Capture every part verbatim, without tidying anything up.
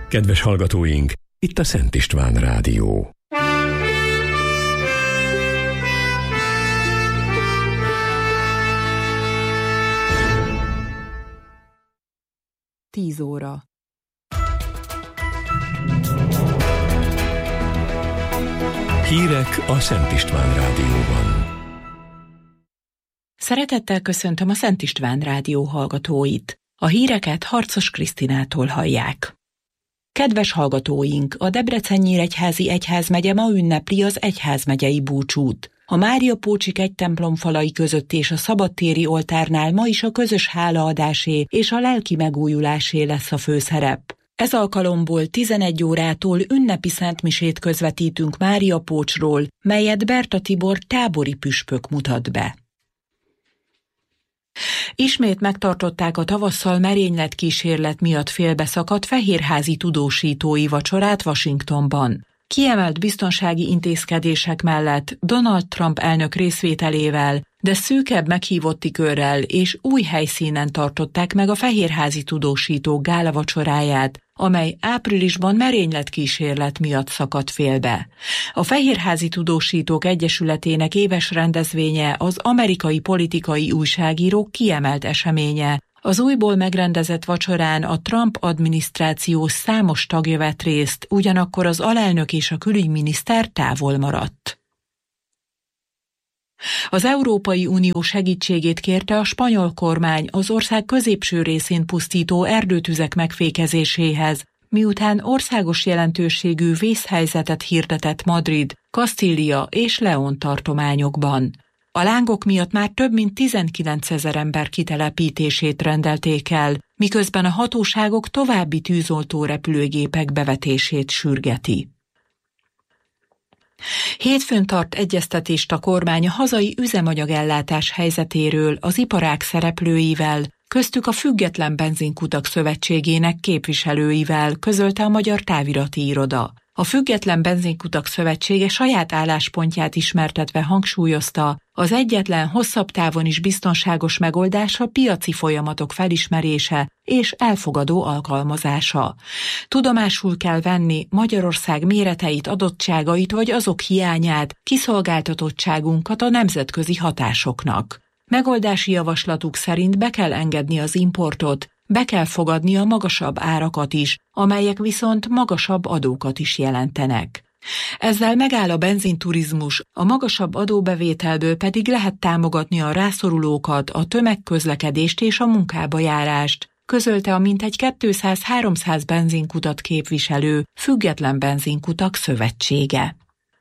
Kedves hallgatóink, itt a Szent István Rádió. Tíz óra. Hírek a Szent István Rádióban. Szeretettel köszöntöm a Szent István Rádió hallgatóit. A híreket Harcos Krisztinától hallják. Kedves hallgatóink, a Debrecen-Nyíregyházi egyházmegye ma ünnepli az egyházmegyei búcsút. A Mária Pócsik egy templom falai között és a szabadtéri oltárnál ma is a közös hálaadásé és a lelki megújulásé lesz a főszerep. Ez alkalomból tizenegy órától ünnepi szentmisét közvetítünk Mária Pócsról, melyet Berta Tibor tábori püspök mutat be. Ismét megtartották a tavasszal merényletkísérlet miatt félbeszakadt fehérházi tudósítói vacsorát Washingtonban. Kiemelt biztonsági intézkedések mellett Donald Trump elnök részvételével, de szűkebb meghívotti körrel és új helyszínen tartották meg a fehérházi tudósítók gála vacsoráját, amely áprilisban merényletkísérlet miatt szakadt félbe. A Fehérházi Tudósítók Egyesületének éves rendezvénye az amerikai politikai újságírók kiemelt eseménye. Az újból megrendezett vacsorán a Trump adminisztráció számos tagja vett részt, ugyanakkor az alelnök és a külügyminiszter távol maradt. Az Európai Unió segítségét kérte a spanyol kormány az ország középső részén pusztító erdőtüzek megfékezéséhez, miután országos jelentőségű vészhelyzetet hirdetett Madrid, Kastília és León tartományokban. A lángok miatt már több mint tizenkilencezer ember kitelepítését rendelték el, miközben a hatóságok további tűzoltó repülőgépek bevetését sürgeti. Hétfőn tart egyeztetést a kormány a hazai üzemanyagellátás helyzetéről az iparág szereplőivel, köztük a Független Benzinkutak Szövetségének képviselőivel, közölte a Magyar Távirati Iroda. A Független Benzinkutak Szövetsége saját álláspontját ismertetve hangsúlyozta, az egyetlen hosszabb távon is biztonságos megoldás a piaci folyamatok felismerése és elfogadó alkalmazása. Tudomásul kell venni Magyarország méreteit, adottságait vagy azok hiányát, kiszolgáltatottságunkat a nemzetközi hatásoknak. Megoldási javaslatuk szerint be kell engedni az importot, be kell fogadni a magasabb árakat is, amelyek viszont magasabb adókat is jelentenek. Ezzel megáll a benzinturizmus, a magasabb adóbevételből pedig lehet támogatni a rászorulókat, a tömegközlekedést és a munkába járást, közölte a mintegy kétszáz-háromszáz benzinkutat képviselő Független Benzinkutak Szövetsége.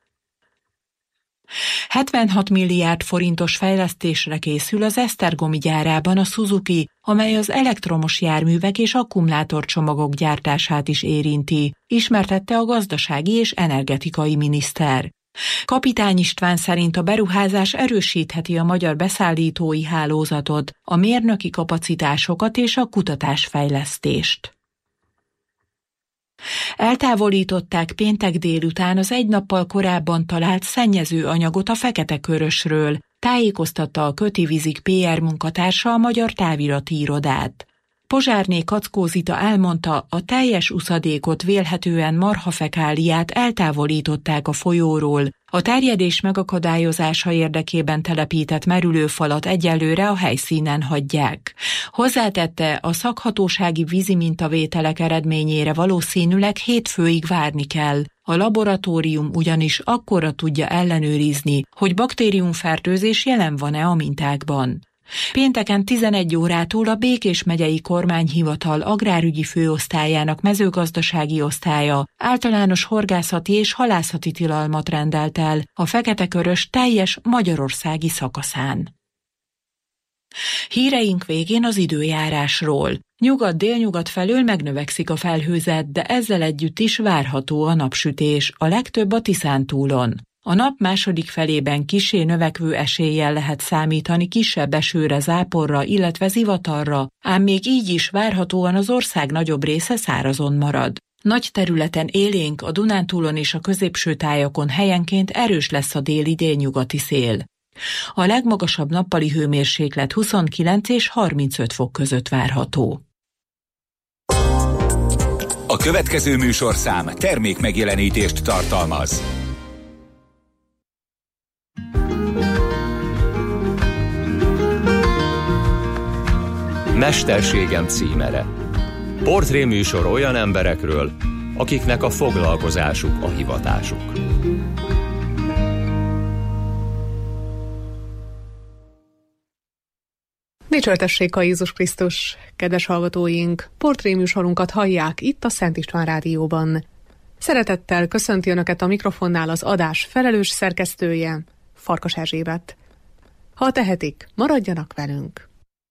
hetvenhat milliárd forintos fejlesztésre készül az esztergomi gyárában a Suzuki, amely az elektromos járművek és akkumulátorcsomagok gyártását is érinti, ismertette a gazdasági és energetikai miniszter. Kapitány István szerint a beruházás erősítheti a magyar beszállítói hálózatot, a mérnöki kapacitásokat és a kutatásfejlesztést. Eltávolították péntek délután az egy nappal korábban talált szennyező anyagot a Fekete-Körösről, tájékoztatta a Köti Vizik pé er munkatársa a Magyar Távirati Irodát. Pozsárné Kackó Zita elmondta, a teljes uszadékot, vélhetően marhafekáliát eltávolították a folyóról, a terjedés megakadályozása érdekében telepített merülőfalat egyelőre a helyszínen hagyják. Hozzátette, a szakhatósági vízi mintavételek eredményére valószínűleg hétfőig várni kell. A laboratórium ugyanis akkora tudja ellenőrizni, hogy baktériumfertőzés jelen van-e a mintákban. Pénteken tizenegy órától a Békés megyei kormányhivatal agrárügyi főosztályának mezőgazdasági osztálya általános horgászati és halászati tilalmat rendelt el a Fekete-Körös teljes magyarországi szakaszán. Híreink végén az időjárásról. Nyugat-délnyugat felől megnövekszik a felhőzet, de ezzel együtt is várható a napsütés, a legtöbb a Tiszántúlon. A nap második felében kissé növekvő eséllyel lehet számítani kisebb esőre, záporra, illetve zivatarra, ám még így is várhatóan az ország nagyobb része szárazon marad. Nagy területen élénk, a Dunántúlon és a középső tájakon helyenként erős lesz a déli-délnyugati szél. A legmagasabb nappali hőmérséklet huszonkilenc és harmincöt fok között várható. A következő műsorszám termék megjelenítést tartalmaz. Mesterségem címere. Portréműsor olyan emberekről, akiknek a foglalkozásuk a hivatásuk. Dicsőtessék a Jézus Krisztus, kedves hallgatóink! Portréműsorunkat hallják itt a Szent István Rádióban. Szeretettel köszönti Önöket a mikrofonnál az adás felelős szerkesztője, Farkas Erzsébet. Ha tehetik, maradjanak velünk!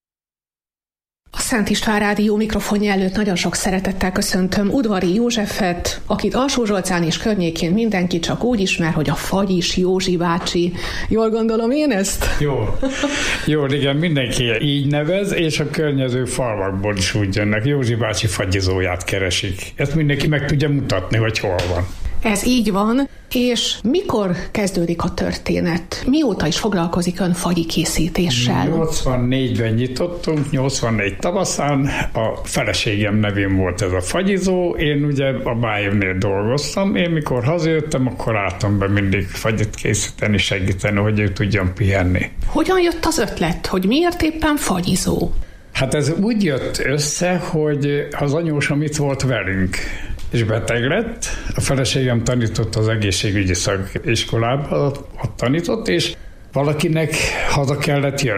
A Szent István Rádió mikrofonja előtt nagyon sok szeretettel köszöntöm Udvari Józsefet, akit Alsó-Zsolcán és környékén mindenki csak úgy ismer, hogy a Fagyis Józsi bácsi. Jól gondolom én ezt? Jó. Jó, igen, mindenki így nevez, és a környező falvakból is úgy jönnek. Józsi bácsi fagyizóját keresik. Ezt mindenki meg tudja mutatni, hogy hol van. Ez így van, és mikor kezdődik a történet? Mióta is foglalkozik ön fagyi készítéssel? nyolcvannégyben nyitottunk, nyolcvannégy tavaszán, a feleségem nevén volt ez a fagyizó, én ugye a bájomnél dolgoztam, én mikor hazajöttem, akkor álltam be mindig fagyit készíteni, segíteni, hogy ő tudjon pihenni. Hogyan jött az ötlet, hogy miért éppen fagyizó? Hát ez úgy jött össze, hogy az anyósom itt volt velünk, és beteg lett. A feleségem tanított az egészségügyi szakiskolában, ott tanított, és valakinek haza kellett jönni.